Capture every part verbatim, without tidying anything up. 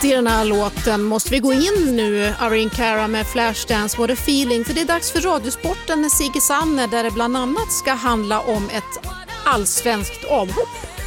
I den här låten måste vi gå in nu, Irene Cara med Flashdance, What a feeling, för det är dags för Radiosporten med Sigge Sanner där det bland annat ska handla om ett allsvenskt avhopp.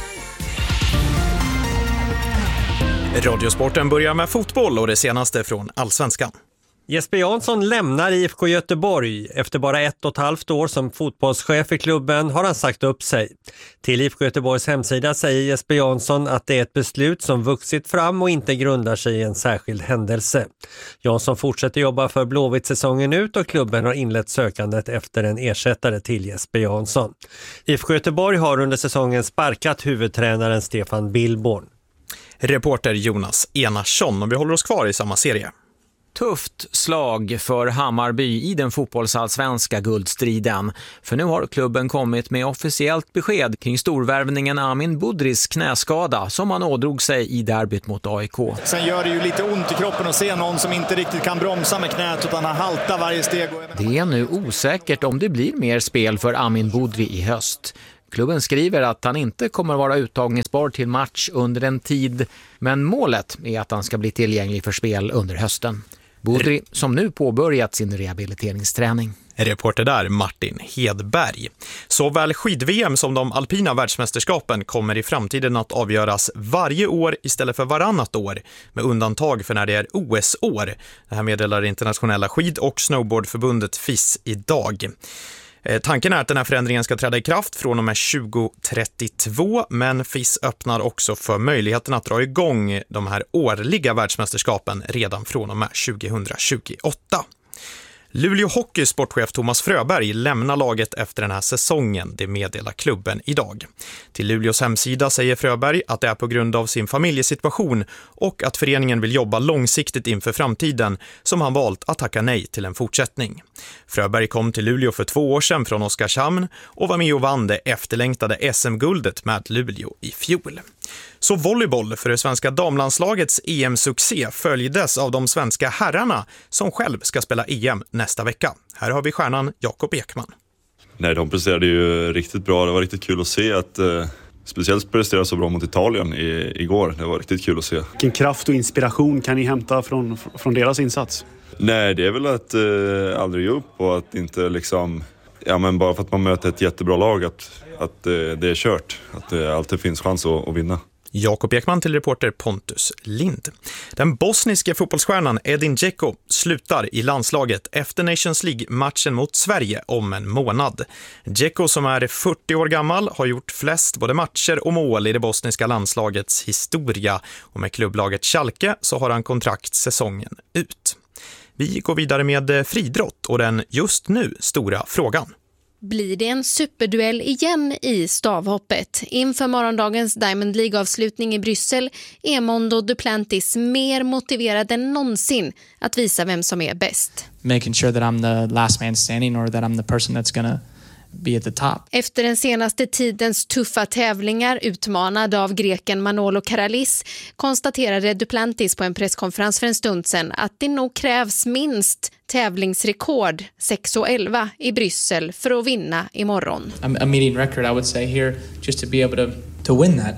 Radiosporten börjar med fotboll och det senaste från Allsvenskan. Jesper Jansson lämnar I F K Göteborg. Efter bara ett och ett halvt år som fotbollschef i klubben har han sagt upp sig. Till I F K Göteborgs hemsida säger Jesper Jansson att det är ett beslut som vuxit fram och inte grundar sig i en särskild händelse. Jansson fortsätter jobba för Blåvitt säsongen ut och klubben har inlett sökandet efter en ersättare till Jesper Jansson. I F K Göteborg har under säsongen sparkat huvudtränaren Stefan Billborn. Reporter Jonas Enarsson, och vi håller oss kvar i samma serie. Tufft slag för Hammarby i den fotbollsallsvenska guldstriden. För nu har klubben kommit med officiellt besked kring storvärvningen Amin Budris knäskada som han ådrog sig i derbyt mot A I K. Sen gör det ju lite ont i kroppen att se någon som inte riktigt kan bromsa med knät utan han haltar varje steg. Det är nu osäkert om det blir mer spel för Amin Budri i höst. Klubben skriver att han inte kommer vara uttagningsbar till match under en tid, men målet är att han ska bli tillgänglig för spel under hösten. Budri som nu påbörjat sin rehabiliteringsträning. Reporter där Martin Hedberg. Såväl skid-V M som de alpina världsmästerskapen kommer i framtiden att avgöras varje år istället för varannat år, med undantag för när det är O S-år. Det här meddelar internationella skid- och snowboardförbundet F I S idag. Tanken är att den här förändringen ska träda i kraft från och med tjugo trettiotvå, men F I S öppnar också för möjligheten att dra igång de här årliga världsmästerskapen redan från och med tjugohundratjugoåtta. Luleå Hockey sportchef Thomas Fröberg lämnar laget efter den här säsongen, det meddelar klubben idag. Till Luleås hemsida säger Fröberg att det är på grund av sin familjesituation och att föreningen vill jobba långsiktigt inför framtiden som han valt att tacka nej till en fortsättning. Fröberg kom till Luleå för två år sedan från Oskarshamn och var med och vann det efterlängtade S M-guldet med Luleå i fjol. Så volleyboll för det svenska damlandslagets E M-succé följdes av de svenska herrarna som själv ska spela E M nästa vecka. Här har vi stjärnan Jakob Ekman. Nej, de presterade ju riktigt bra. Det var riktigt kul att se att eh, speciellt presterade så bra mot Italien i, igår. Det var riktigt kul att se. Vilken kraft och inspiration kan ni hämta från, från deras insats? Nej, det är väl att eh, aldrig ge upp och att inte liksom... Ja, men bara för att man möter ett jättebra lag att, att eh, det är kört. Att det alltid finns chans att, att vinna. Jakob Ekman till reporter Pontus Lind. Den bosniske fotbollsstjärnan Edin Dzeko slutar i landslaget efter Nations League-matchen mot Sverige om en månad. Dzeko som är fyrtio år gammal har gjort flest både matcher och mål i det bosniska landslagets historia. Och med klubblaget Schalke så har han kontrakt säsongen ut. Vi går vidare med friidrott och den just nu stora frågan. Blir det en superduell igen i stavhoppet? Inför morgondagens Diamond League-avslutning i Bryssel är Mondo Duplantis mer motiverad än någonsin att visa vem som är bäst. Making sure that I'm the last man standing or that I'm the person that's gonna be at the top. Efter den senaste tidens tuffa tävlingar utmanad av greken Manolo Karalis konstaterade Duplantis på en presskonferens för en stund sedan att det nog krävs minst tävlingsrekord sex och elva i Bryssel för att vinna imorgon. A meeting record I would say here just to be able to to win that.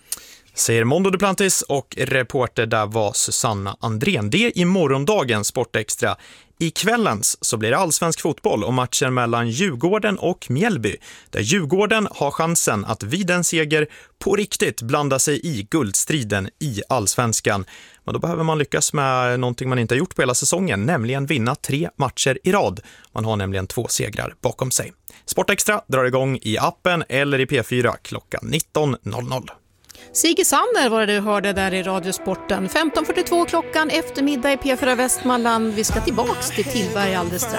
Säger Mondo Duplantis och reporter där var Susanna Andrén. Det är i morgondagens Sportextra. I kvällens så blir det allsvensk fotboll och matchen mellan Djurgården och Mjällby. Där Djurgården har chansen att vid en seger på riktigt blanda sig i guldstriden i allsvenskan. Men då behöver man lyckas med någonting man inte har gjort på hela säsongen, nämligen vinna tre matcher i rad. Man har nämligen två segrar bakom sig. Sportextra drar igång i appen eller i P fyra klockan nitton noll noll. Sigge Sanner var det du hörde där i Radiosporten. femton fyrtiotvå klockan eftermiddag i P fyra Västmanland. Vi ska tillbaks till Tillberg alldeles strax.